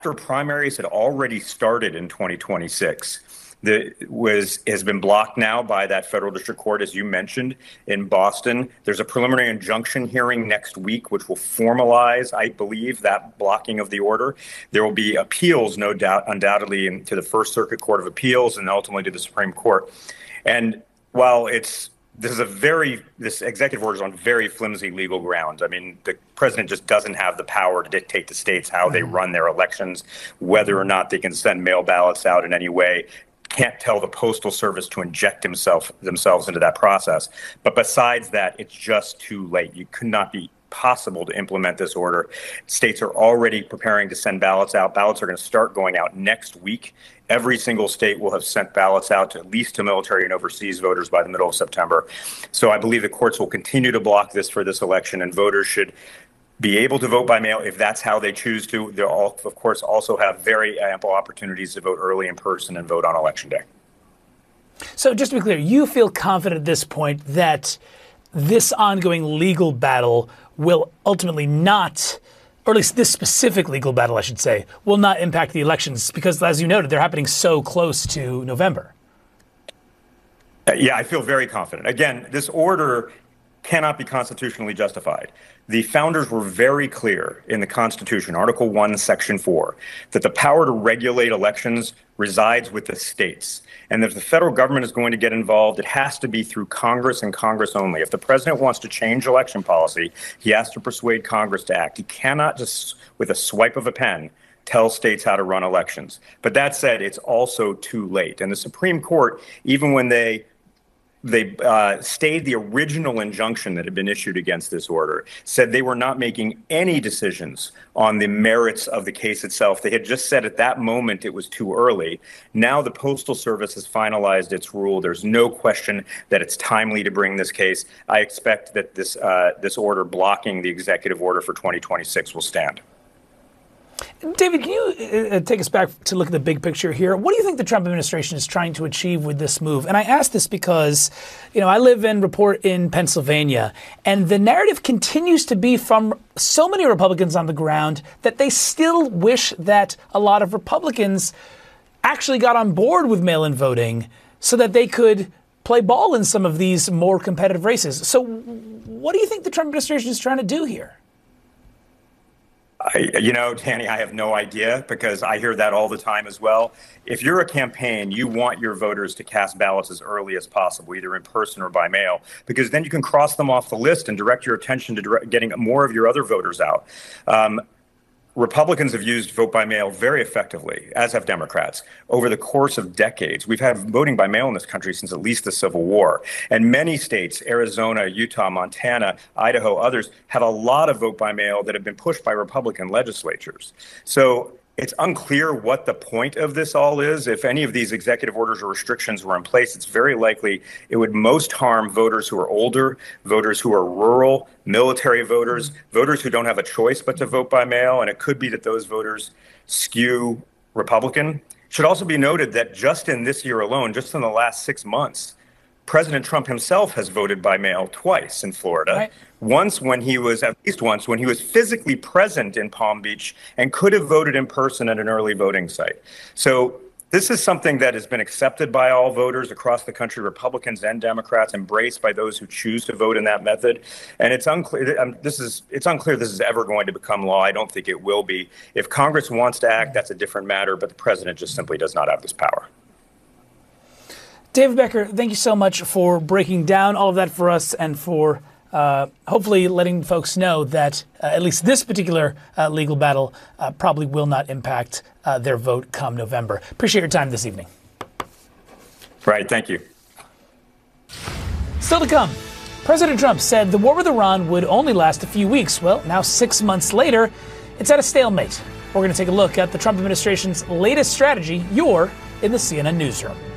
after primaries had already started in 2026. Has been blocked now by that federal district court, as you mentioned, in Boston. There's a preliminary injunction hearing next week, which will formalize, I believe, that blocking of the order. There will be appeals, no doubt, undoubtedly, to the First Circuit Court of Appeals and ultimately to the Supreme Court. And while this executive order is on very flimsy legal grounds. I mean, the president just doesn't have the power to dictate to states how they run their elections, whether or not they can send mail ballots out in any way. Can't tell the Postal Service to inject themselves into that process. But besides that, it's just too late. You could not be possible to implement this order. States are already preparing to send ballots out. Ballots are going to start going out next week. Every single state will have sent ballots out to at least to military and overseas voters by the middle of September. So I believe the courts will continue to block this for this election, and voters should be able to vote by mail if that's how they choose to. They'll, of course, also have very ample opportunities to vote early in person and vote on Election Day. So just to be clear, you feel confident at this point that this ongoing legal battle will ultimately not, or at least this specific legal battle, I should say, will not impact the elections because, as you noted, they're happening so close to November. Yeah, I feel very confident. Again, this order cannot be constitutionally justified. The founders were very clear in the Constitution, Article 1, Section 4, that the power to regulate elections resides with the states. And if the federal government is going to get involved, it has to be through Congress and Congress only. If the president wants to change election policy, he has to persuade Congress to act. He cannot just, with a swipe of a pen, tell states how to run elections. But that said, it's also too late. And the Supreme Court, even when they stayed the original injunction that had been issued against this order, said they were not making any decisions on the merits of the case itself. They had just said at that moment it was too early. Now the Postal Service has finalized its rule. There's no question that it's timely to bring this case. I expect that this order blocking the executive order for 2026 will stand. David, can you take us back to look at the big picture here? What do you think the Trump administration is trying to achieve with this move? And I ask this because, I live and report in Pennsylvania, and the narrative continues to be from so many Republicans on the ground that they still wish that a lot of Republicans actually got on board with mail-in voting so that they could play ball in some of these more competitive races. So what do you think the Trump administration is trying to do here? Danny, I have no idea because I hear that all the time as well. If you're a campaign, you want your voters to cast ballots as early as possible, either in person or by mail, because then you can cross them off the list and direct your attention to getting more of your other voters out. Republicans have used vote by mail very effectively, as have Democrats, over the course of decades. We've had voting by mail in this country since at least the Civil War. And many states, Arizona, Utah, Montana, Idaho, others, have a lot of vote by mail that have been pushed by Republican legislatures. So it's unclear what the point of this all is. If any of these executive orders or restrictions were in place, it's very likely it would most harm voters who are older, voters who are rural, military voters, voters who don't have a choice but to vote by mail. And it could be that those voters skew Republican. It should also be noted that just in this year alone, just in the last 6 months, President Trump himself has voted by mail twice in Florida. Right. At least once when he was physically present in Palm Beach and could have voted in person at an early voting site. So this is something that has been accepted by all voters across the country, Republicans and Democrats, embraced by those who choose to vote in that method. And it's unclear. It's unclear this is ever going to become law. I don't think it will be. If Congress wants to act, that's a different matter. But the president just simply does not have this power. David Becker, thank you so much for breaking down all of that for us and for hopefully letting folks know that at least this particular legal battle probably will not impact their vote come November. Appreciate your time this evening. Right. Thank you. Still to come, President Trump said the war with Iran would only last a few weeks. Well, now 6 months later, it's at a stalemate. We're going to take a look at the Trump administration's latest strategy. You're in the CNN newsroom.